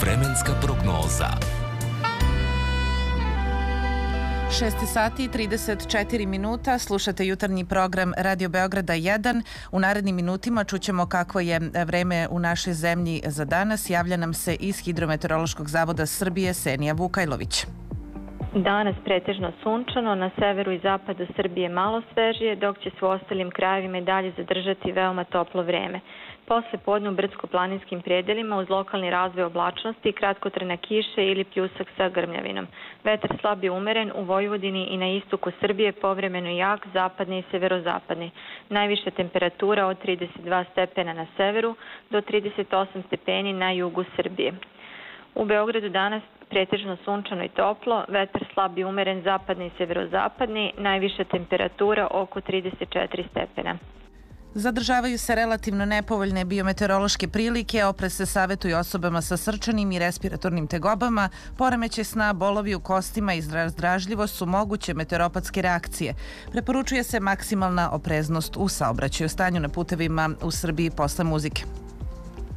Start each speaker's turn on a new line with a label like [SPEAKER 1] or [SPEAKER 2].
[SPEAKER 1] Vremenska prognoza.
[SPEAKER 2] 6 sati i 34 minuta, slušate jutarnji program Radio Beograda 1. U narednim minutima čućemo kako je vreme u našoj zemlji za danas. Javlja nam se iz Hidrometeorološkog zavoda Srbije Senija Vukajlović.
[SPEAKER 3] Danas pretežno sunčano, na severu i zapadu Srbije malo svežije, dok će se u ostalim krajevima i dalje zadržati veoma toplo vreme. Posle podne u brdsko-planinskim predelima uz lokalni razvoj oblačnosti, kratkotrajna kiša ili pljusak sa grmljavinom. Vetar slab je umeren u Vojvodini i na istoku Srbije, povremeno jak, zapadni i severozapadni. Najviša temperatura od 32 stepena na severu do 38 stepeni na jugu Srbije. U Beogradu danas pretežno sunčano i toplo, vetar slab i umeren zapadni i severozapadni, najviša temperatura oko 34 stepena.
[SPEAKER 2] Zadržavaju se relativno nepovoljne biometeorološke prilike, oprez se savjetuje osobama sa srčanim i respiratornim tegobama, poremećaj sna, bolovi u kostima i razdražljivost su moguće meteoropatske reakcije. Preporučuje se maksimalna opreznost u saobraćaju. Stanju na putevima u Srbiji posle muzike.